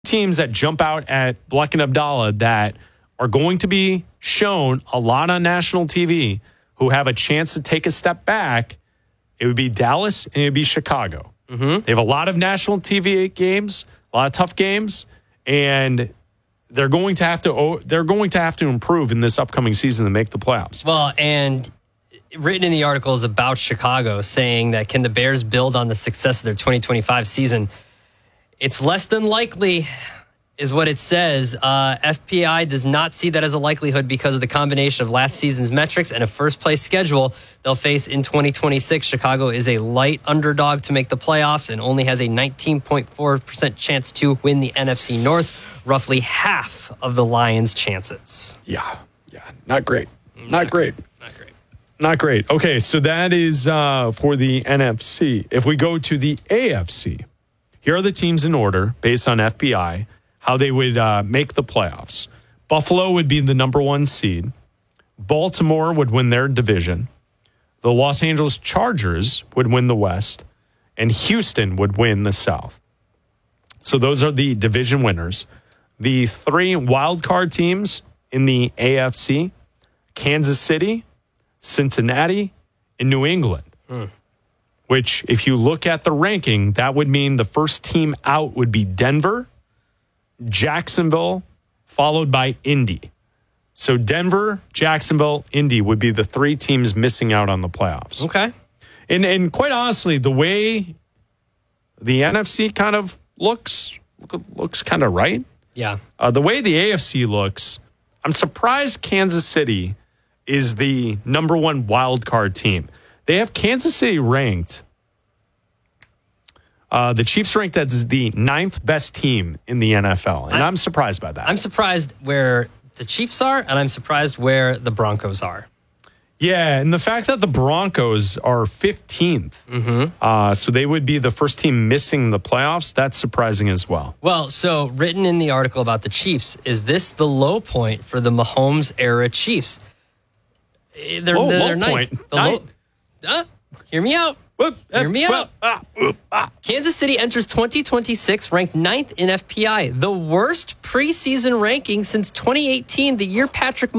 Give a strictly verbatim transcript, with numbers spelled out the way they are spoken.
teams that jump out at Bleck and Abdallah that are going to be shown a lot on national T V who have a chance to take a step back, it would be Dallas and it would be Chicago. Mm-hmm. They have a lot of national T V games, a lot of tough games, and they're going to have to they're going to have to improve in this upcoming season to make the playoffs. Well, and written in the article is about Chicago, saying that can the Bears build on the success of their twenty twenty-five season? It's less than likely, is what it says. Uh, F P I does not see that as a likelihood because of the combination of last season's metrics and a first-place schedule they'll face in twenty twenty-six. Chicago is a light underdog to make the playoffs and only has a nineteen point four percent chance to win the N F C North, roughly half of the Lions' chances. Yeah, yeah, not great. Not, not great. great. Not great. Not great. Okay, so that is uh, for the N F C. If we go to the A F C, here are the teams in order based on F B I, how they would uh, make the playoffs. Buffalo would be the number one seed. Baltimore would win their division. The Los Angeles Chargers would win the West. And Houston would win the South. So those are the division winners. The three wildcard teams in the A F C, Kansas City, Cincinnati, and New England. Hmm. Which, if you look at the ranking, that would mean the first team out would be Denver, Jacksonville, followed by Indy. So Denver, Jacksonville, Indy would be the three teams missing out on the playoffs. Okay. And and quite honestly, the way the N F C kind of looks, looks kind of right. Yeah. Uh, the way the A F C looks, I'm surprised Kansas City is the number one wild card team. They have Kansas City ranked. Uh, the Chiefs ranked as the ninth best team in the N F L, and I'm, I'm surprised by that. I'm surprised where the Chiefs are, and I'm surprised where the Broncos are. Yeah, and the fact that the Broncos are fifteenth, mm-hmm. uh, so they would be the first team missing the playoffs, that's surprising as well. Well, so written in the article about the Chiefs, is this the low point for the Mahomes-era Chiefs? They're, Whoa, they're low ninth. point. The low, uh, hear me out. Hear me out. Kansas City enters twenty twenty-six ranked ninth in F P I, the worst preseason ranking since twenty eighteen, the year Patrick